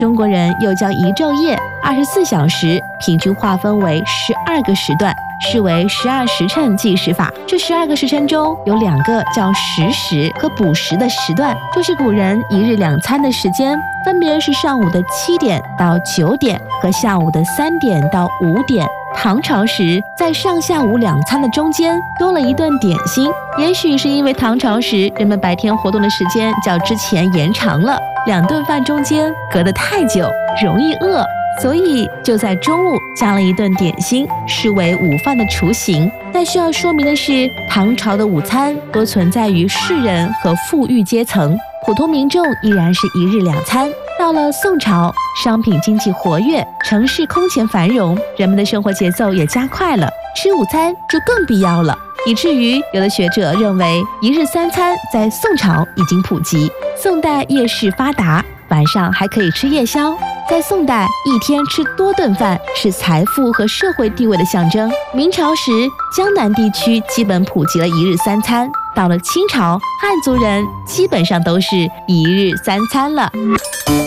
中国人又将一昼夜24小时平均划分为12个时段，视为12时辰计时法。这12个时辰中有2个叫食时和补时的时段，就是古人一日2餐的时间，分别是上午的7点到9点和下午的3点到5点。唐朝时，在上下午2餐的中间多了一顿点心，也许是因为唐朝时人们白天活动的时间较之前延长了，2顿饭中间隔得太久，容易饿，所以就在中午加了一顿点心，视为午饭的雏形。但需要说明的是，唐朝的午餐多存在于士人和富裕阶层，普通民众依然是一日2餐。到了宋朝，商品经济活跃，城市空前繁荣，人们的生活节奏也加快了，吃午餐就更必要了，以至于有的学者认为一日3餐在宋朝已经普及。宋代夜市发达，晚上还可以吃夜宵。在宋代，一天吃多顿饭是财富和社会地位的象征。明朝时，江南地区基本普及了一日3餐。到了清朝，汉族人基本上都是一日3餐了。